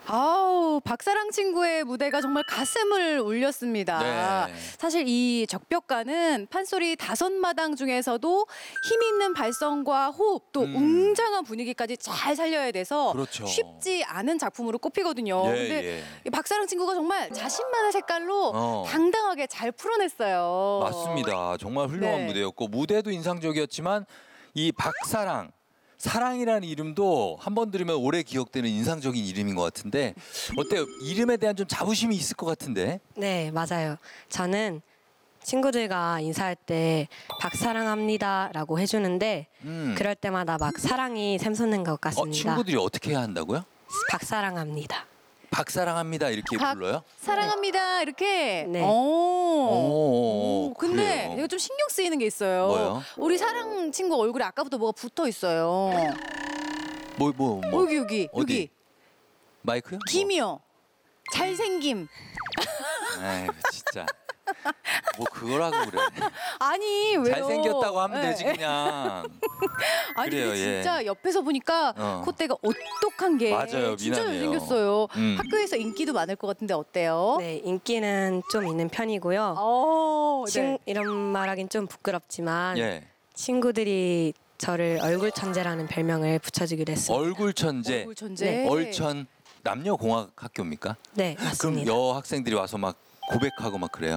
아우, 박사랑 친구의 무대가 정말 가슴을 울렸습니다. 네. 사실 이 적벽가는 판소리 5마당 중에서도 힘 있는 발성과 호흡 또 웅장한 분위기까지 잘 살려야 돼서 그렇죠. 쉽지 않은 작품으로 꼽히거든요. 예, 근데 예. 이 박사랑 친구가 정말 자신만의 색깔로 어. 당당하게 잘 풀어냈어요. 맞습니다. 정말 훌륭한 네. 무대였고 무대도 인상적이었지만 이 박사랑 사랑이라는 이름도 한 번 들으면 오래 기억되는 인상적인 이름인 것 같은데 어때요? 이름에 대한 좀 자부심이 있을 것 같은데. 네, 맞아요. 저는 친구들과 인사할 때 박사랑합니다라고 해주는데 그럴 때마다 막 사랑이 샘솟는 것 같습니다. 친구들이 어떻게 해야 한다고요? 박사랑합니다. 박사랑합니다 이렇게 불러요? 사랑합니다 이렇게. 네. 오, 근데 그래요. 이거 좀 신경 쓰이는 게 있어요. 뭐요? 우리 사랑 친구 얼굴에 아까부터 뭐가 붙어 있어요. 뭐. 여기 어디? 여기 마이크요? 김이요. 잘생김. 에이 진짜. 뭐 그거라고 그래. 아니 왜요? 잘생겼다고 하면 네. 되지 그냥. 아니 그래요, 근데 예. 진짜 옆에서 보니까 콧대가 오똑한 게 맞아요, 진짜 미남이에요. 잘생겼어요. 음. 학교에서 인기도 많을 것 같은데 어때요? 네, 인기는 좀 있는 편이고요. 네. 이런 말하긴 좀 부끄럽지만 예. 친구들이 저를 얼굴 천재라는 별명을 붙여주기로 했습니다. 얼굴 천재. 얼굴 천재. 네. 얼천 남녀공학 학교입니까? 네, 그럼 맞습니다. 여학생들이 와서 막 고백하고 막 그래요?